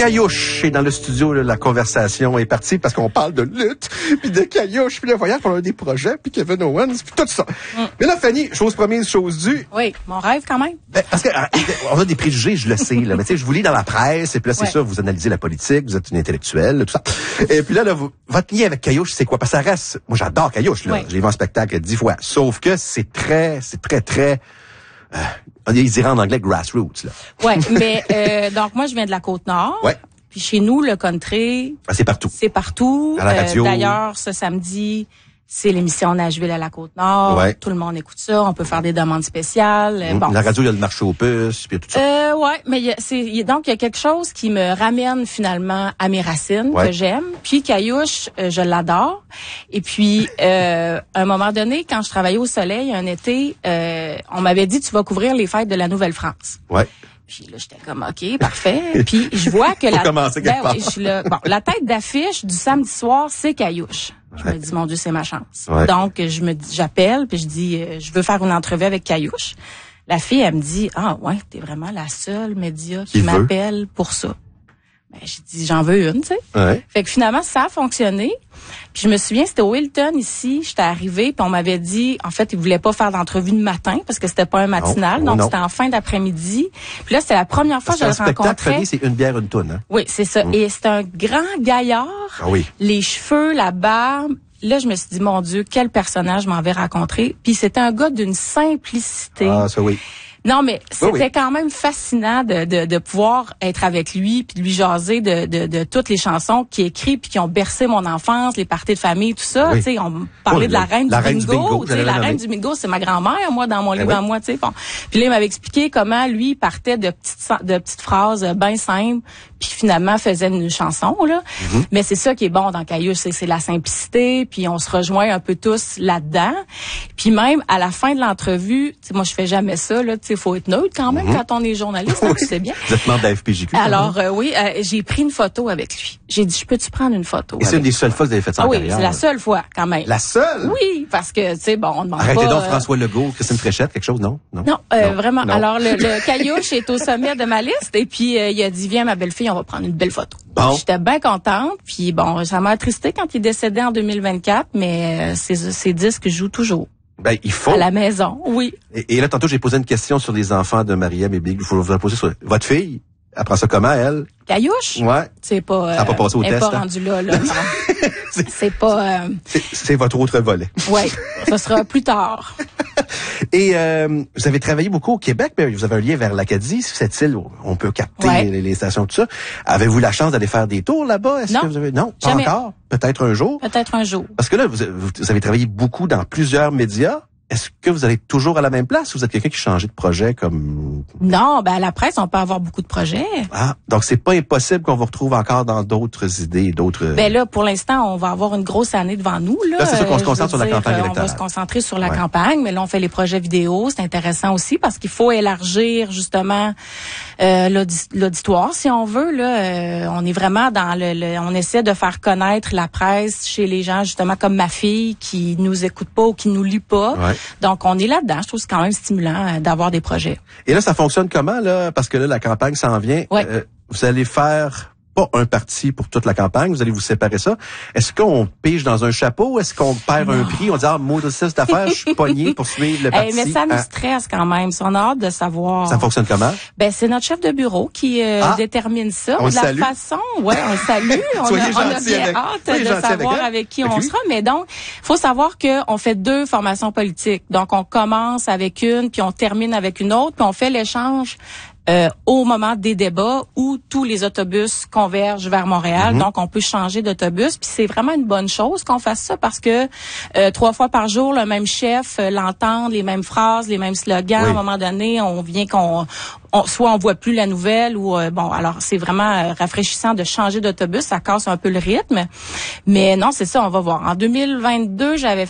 Caillouche est dans le studio, là, la conversation est partie parce qu'on parle de lutte, puis de Caillouche, puis le voyage, on a des projets, puis Kevin Owens, puis tout ça. Mais là, Fanny, chose promise, chose due. Oui, mon rêve quand même. Ben, parce que on a des préjugés, je le sais, là. Mais tu sais, je vous lis dans la presse, et puis là, c'est ça, vous analysez la politique, vous êtes une intellectuelle, tout ça. Et puis là, votre lien avec Caillouche, c'est quoi? Parce que ça reste, moi, j'adore Caillouche, là. Je l'ai vu en spectacle 10 fois. Sauf que c'est très, ils diraient en anglais grassroots, là. Ouais, mais donc moi je viens de la Côte-Nord. Ouais. Puis chez nous le country, c'est partout. C'est partout. À la radio. D'ailleurs, ce samedi, c'est l'émission Nashville à la Côte-Nord. Ouais. Tout le monde écoute ça. On peut faire des demandes spéciales. Bon. La radio, il y a le marché aux puces, puis tout ça. Ouais, mais donc il y a quelque chose qui me ramène finalement à mes racines que j'aime. Puis Caillouche, je l'adore. Et puis à un moment donné, quand je travaillais au Soleil un été, on m'avait dit tu vas couvrir les fêtes de la Nouvelle-France. Ouais. Puis là, j'étais comme, OK, parfait. Puis je vois que la tête d'affiche du samedi soir, c'est Caillouche. Je me dis, mon Dieu, c'est ma chance. Ouais. Donc, j'appelle, puis je dis, je veux faire une entrevue avec Caillouche. La fille, elle me dit, ah ouais, t'es vraiment la seule média qui m'appelle pour ça. Ben, j'ai dit, j'en veux une, tu sais. Ouais. Fait que finalement, ça a fonctionné. Puis je me souviens, c'était au Hilton ici. J'étais arrivée, puis on m'avait dit, en fait, ils voulaient pas faire d'entrevue le matin parce que c'était pas un matinal, donc c'était en fin d'après-midi. Puis là, c'était la première fois que je le rencontrais. C'est une bière, une toune, hein? Oui, c'est ça. Et c'est un grand gaillard. Ah oui. Les cheveux, la barbe. Là, je me suis dit, mon Dieu, quel personnage m'en vais rencontrer. Puis c'était un gars d'une simplicité. Ah, ça oui. Non, mais c'était quand même fascinant de pouvoir être avec lui puis de lui jaser de toutes les chansons qu'il écrit puis qui ont bercé mon enfance, les parties de famille, tout ça. Tu sais, on parlait de la reine du bingo. Tu sais, la reine du bingo, c'est ma grand-mère, moi, dans mon livre à moi, tu sais. Bon. Puis là, il m'avait expliqué comment lui il partait de petites phrases bien simples puis finalement faisait une chanson, là. Mais c'est ça qui est bon dans Caillouche, c'est la simplicité puis on se rejoint un peu tous là-dedans. Puis même à la fin de l'entrevue, tu sais, moi, je fais jamais ça, là, il faut être neutre quand même quand on est journaliste, hein, tu sais bien. Vous êtes membre de la FPJQ. Alors j'ai pris une photo avec lui. J'ai dit, peux-tu prendre une photo? Et c'est une des seules fois que vous avez fait ça en carrière. Oui, c'est la seule fois quand même. La seule? Oui, parce que tu sais, bon, on demande pas. Arrêtez donc François Legault, Christine Fréchette, quelque chose, non? Non, vraiment. Non. Alors le Caillouche est au sommet de ma liste et puis il a dit, viens ma belle-fille, on va prendre une belle photo. Bon. J'étais bien contente, puis bon, ça m'a attristé quand il est décédé en 2024, mais ses disques jouent toujours. Ben, il faut. À la maison, oui. Et là, tantôt, j'ai posé une question sur les enfants de Mariam et Big. Il faut vous la poser sur votre fille. Elle prend ça comment, elle? Caillouche? Ouais. C'est pas. Ça n'a pas passé au test. Elle n'est pas rendue là. C'est pas. C'est votre autre volet. Oui. Ça sera plus tard. Et vous avez travaillé beaucoup au Québec, mais vous avez un lien vers l'Acadie, cette île où on peut capter les stations, tout ça. Avez-vous la chance d'aller faire des tours là-bas? Non. Que vous avez... Non, pas jamais. encore. Peut-être un jour. Peut-être un jour. Parce que là, vous avez travaillé beaucoup dans plusieurs médias. Est-ce que vous allez toujours à la même place ou vous êtes quelqu'un qui change de projet comme... Non, ben à la presse, on peut avoir beaucoup de projets. Ah, donc c'est pas impossible qu'on vous retrouve encore dans d'autres idées, d'autres... Ben là, pour l'instant, on va avoir une grosse année devant nous. Là, c'est sûr qu'on se concentre sur la campagne électorale. On va se concentrer sur la campagne, mais là, on fait les projets vidéo. C'est intéressant aussi parce qu'il faut élargir justement l'auditoire, si on veut. Là, on est vraiment dans on essaie de faire connaître la presse chez les gens, justement comme ma fille qui nous écoute pas ou qui nous lit pas. Ouais. Donc, on est là-dedans. Je trouve que c'est quand même stimulant d'avoir des projets. Et là, ça fonctionne comment, là? Parce que là, la campagne s'en vient. Ouais. Vous allez faire pas un parti pour toute la campagne, vous allez vous séparer ça. Est-ce qu'on pige dans un chapeau? Est-ce qu'on perd un prix? On dit, moi, de cette affaire, je suis pogné pour suivre le parti. Mais ça nous stresse quand même. On a hâte de savoir. Ça fonctionne comment? Ben, c'est notre chef de bureau qui détermine ça. On de la façon, on le salue. on a bien hâte de savoir avec qui on sera. Mais donc, faut savoir qu'on fait 2 formations politiques. Donc, on commence avec une, puis on termine avec une autre, puis on fait l'échange au moment des débats où tous les autobus convergent vers Montréal. Donc, on peut changer d'autobus. Puis c'est vraiment une bonne chose qu'on fasse ça parce que 3 fois par jour, le même chef l'entend, les mêmes phrases, les mêmes slogans. À un moment donné, soit on voit plus la nouvelle ou alors c'est vraiment rafraîchissant de changer d'autobus, ça casse un peu le rythme. Mais non, c'est ça, on va voir. En 2022, j'avais